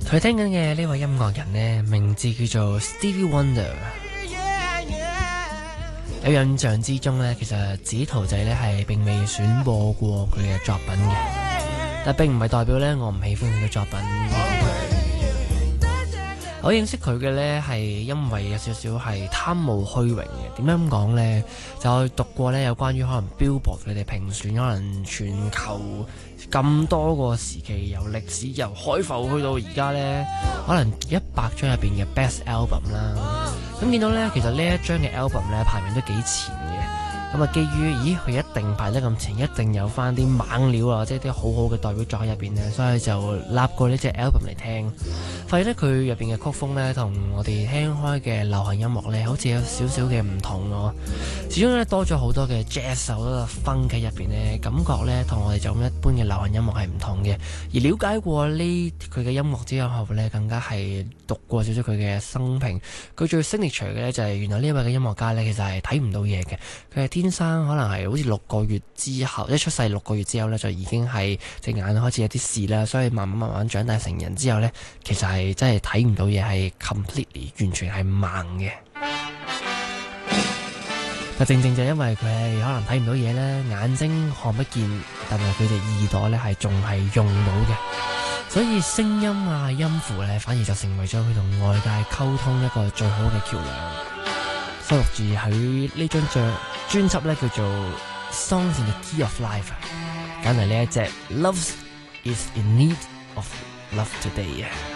佢聽緊嘅呢位音樂人呢，名字叫做 Stevie Wonder。有印象之中呢，其實紫桃仔呢係並未選播過佢嘅作品嘅，但並唔係代表呢我唔喜歡佢嘅作品。我認識佢嘅呢係因為有少少係貪慕虛榮嘅。點樣咁講呢？就讀過呢有關於可能 Billboard 佢哋評選可能全球咁多個時期，由歷史由海浮去到而家呢，可能100張入邊嘅 Best Album 啦。咁見到呢，其實呢一張嘅 album 呢排名都幾前嘅。咁啊，基於佢一定排得咁前，一定有翻啲猛料啊，即係啲好好嘅代表作喺入邊呢，所以就立過呢隻 album 嚟聽。發現呢，佢入邊嘅曲風呢，同我哋聽開嘅流行音樂呢，好似有少少嘅唔同咯。始終呢，多咗好多嘅 jazz 好多 funk 喺入邊呢，感覺呢，同我哋就咁一般嘅流行音樂係唔同嘅。而了解過呢佢嘅音樂之後呢，更加係讀過少少佢嘅生平。佢最 signature 嘅呢，就係原來呢一位嘅音樂家呢，其實係睇唔到嘢嘅。佢係天生可能係好似6個月之後，一出世6個月之後呢，就已經係隻眼開始有啲事啦，所以慢慢長大成人之後呢，其實係真係睇唔到嘢，係 completely 完全係盲嘅。但正就因為佢係可能睇唔到嘢呢，眼睛看不見，但係佢隻耳朵呢係仲係用到嘅，所以聲音啊音符呢，反而就成為咗佢同外界溝通一個最好嘅橋梁。收錄住喺呢張專輯呢，叫做 Songs in the Key of Life， 揀嚟呢一隻 Love is in Need of Love Today。